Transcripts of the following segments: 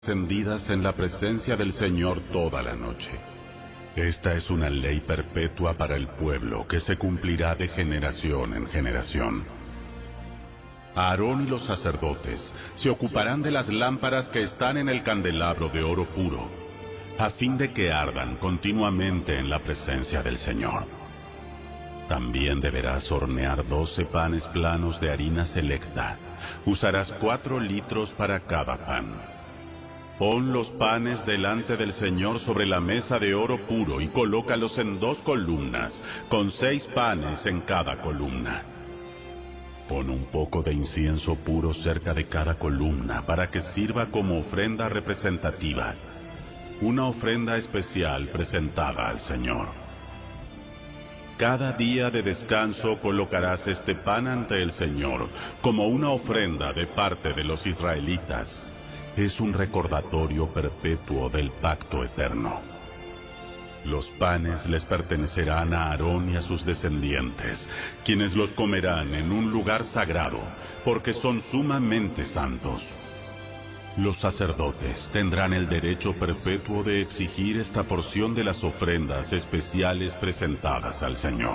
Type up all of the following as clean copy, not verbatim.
encendidas en la presencia del Señor toda la noche. Esta es una ley perpetua para el pueblo que se cumplirá de generación en generación. Aarón y los sacerdotes se ocuparán de las lámparas que están en el candelabro de oro puro, a fin de que ardan continuamente en la presencia del Señor. También deberás hornear 12 panes planos de harina selecta. Usarás 4 litros para cada pan. Pon los panes delante del Señor sobre la mesa de oro puro y colócalos en 2 columnas, con 6 panes en cada columna. Pon un poco de incienso puro cerca de cada columna para que sirva como ofrenda representativa, una ofrenda especial presentada al Señor. Cada día de descanso colocarás este pan ante el Señor como una ofrenda de parte de los israelitas. Es un recordatorio perpetuo del pacto eterno. Los panes les pertenecerán a Aarón y a sus descendientes, quienes los comerán en un lugar sagrado, porque son sumamente santos. Los sacerdotes tendrán el derecho perpetuo de exigir esta porción de las ofrendas especiales presentadas al Señor.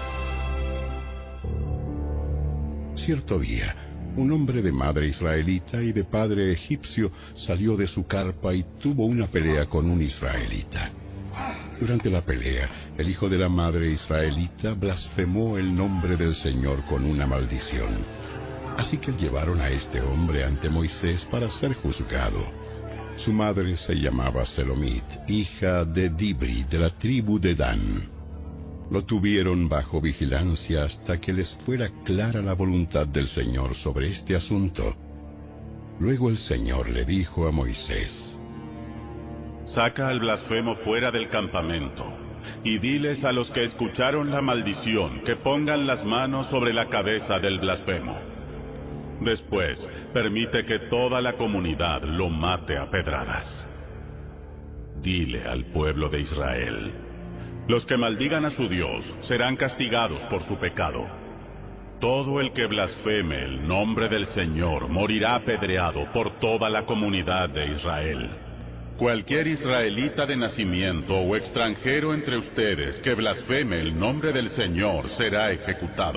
Cierto día, un hombre de madre israelita y de padre egipcio salió de su carpa y tuvo una pelea con un israelita. Durante la pelea, el hijo de la madre israelita blasfemó el nombre del Señor con una maldición. Así que llevaron a este hombre ante Moisés para ser juzgado. Su madre se llamaba Selomit, hija de Dibri, de la tribu de Dan. Lo tuvieron bajo vigilancia hasta que les fuera clara la voluntad del Señor sobre este asunto. Luego el Señor le dijo a Moisés: Saca al blasfemo fuera del campamento, y diles a los que escucharon la maldición que pongan las manos sobre la cabeza del blasfemo. Después, permite que toda la comunidad lo mate a pedradas. Dile al pueblo de Israel: los que maldigan a su Dios serán castigados por su pecado. Todo el que blasfeme el nombre del Señor morirá apedreado por toda la comunidad de Israel. Cualquier israelita de nacimiento o extranjero entre ustedes que blasfeme el nombre del Señor será ejecutado.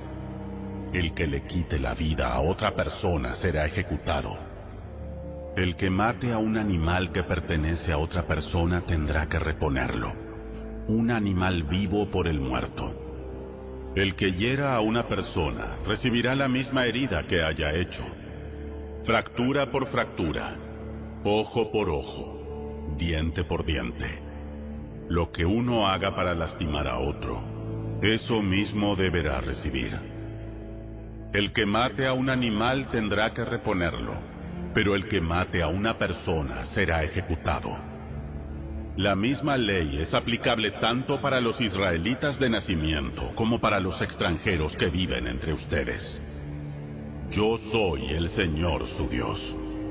El que le quite la vida a otra persona será ejecutado. El que mate a un animal que pertenece a otra persona tendrá que reponerlo. Un animal vivo por el muerto. El que hiera a una persona recibirá la misma herida que haya hecho. Fractura por fractura, ojo por ojo, diente por diente. Lo que uno haga para lastimar a otro, eso mismo deberá recibir. El que mate a un animal tendrá que reponerlo, pero el que mate a una persona será ejecutado. La misma ley es aplicable tanto para los israelitas de nacimiento como para los extranjeros que viven entre ustedes. Yo soy el Señor su Dios.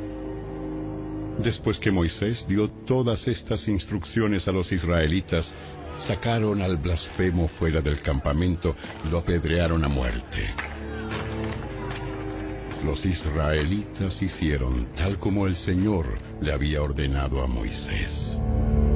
Después que Moisés dio todas estas instrucciones a los israelitas, sacaron al blasfemo fuera del campamento y lo apedrearon a muerte. Los israelitas hicieron tal como el Señor le había ordenado a Moisés.